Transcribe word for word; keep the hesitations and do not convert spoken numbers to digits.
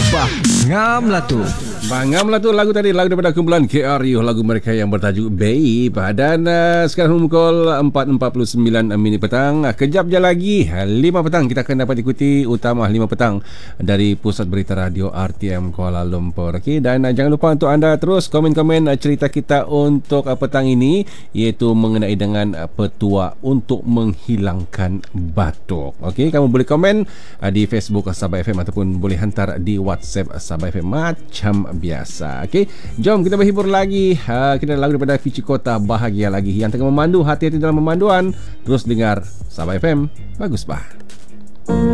Bah, ngam lah tu. Bangam lah tu lagu tadi, lagu daripada kumpulan K R U, lagu mereka yang bertajuk Babe. Dan uh, sekarang pukul empat empat puluh sembilan minit petang. Kejap je lagi lima petang kita akan dapat ikuti utama lima petang dari Pusat Berita Radio R T M Kuala Lumpur. Okey, dan uh, jangan lupa untuk anda terus komen-komen uh, cerita kita untuk uh, petang ini, iaitu mengenai dengan uh, petua untuk menghilangkan batuk. Okey, kamu boleh komen uh, di Facebook Sabah F M ataupun boleh hantar di WhatsApp Sabah F M macam biasa. Okey, jom kita berhibur lagi. Ha, kita ada lagu daripada Fici Kota, Bahagia Lagi. Yang tengah memandu, hati-hati dalam memanduan, terus dengar Sabah F M. Bagus bah.